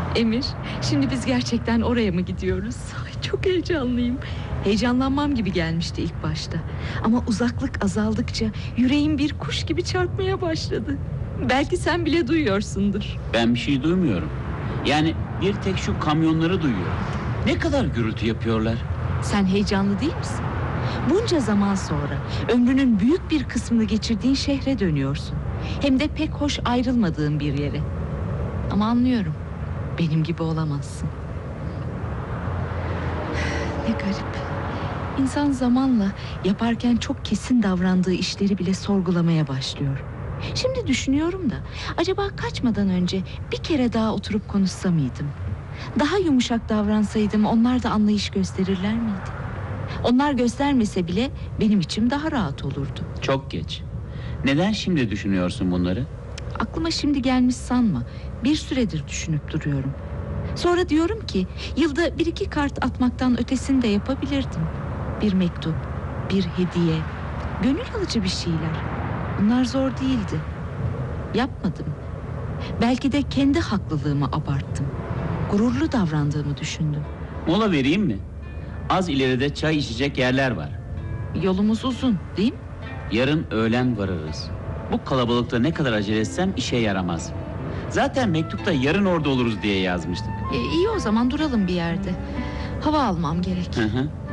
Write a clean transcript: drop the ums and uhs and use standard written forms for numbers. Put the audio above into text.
Emir, şimdi biz gerçekten oraya mı gidiyoruz? Ay, çok heyecanlıyım. Heyecanlanmam gibi gelmişti ilk başta. Ama uzaklık azaldıkça yüreğim bir kuş gibi çarpmaya başladı. Belki sen bile duyuyorsundur. Ben bir şey duymuyorum. Yani bir tek şu kamyonları duyuyorum. Ne kadar gürültü yapıyorlar. Sen heyecanlı değil misin? Bunca zaman sonra ömrünün büyük bir kısmını geçirdiğin şehre dönüyorsun. Hem de pek hoş ayrılmadığın bir yere. Ama anlıyorum, benim gibi olamazsın. Ne garip. İnsan zamanla yaparken çok kesin davrandığı işleri bile sorgulamaya başlıyor. Şimdi düşünüyorum da acaba kaçmadan önce bir kere daha oturup konuşsa mıydım? Daha yumuşak davransaydım onlar da anlayış gösterirler miydi? Onlar göstermese bile benim içim daha rahat olurdu. Çok geç. Neden şimdi düşünüyorsun bunları? Aklıma şimdi gelmiş sanma. Bir süredir düşünüp duruyorum. Sonra diyorum ki yılda 1-2 kart atmaktan ötesini de yapabilirdim. Bir mektup, bir hediye, gönül alıcı bir şeyler. Bunlar zor değildi. Yapmadım. Belki de kendi haklılığımı abarttım. Gururlu davrandığımı düşündüm. Mola vereyim mi? Az ileride çay içecek yerler var. Yolumuz uzun, değil mi? Yarın öğlen varırız. Bu kalabalıkta ne kadar acele etsem işe yaramaz. Zaten mektupta yarın orada oluruz diye yazmıştık. İyi, o zaman duralım bir yerde. Hava almam gerek. Hı hı.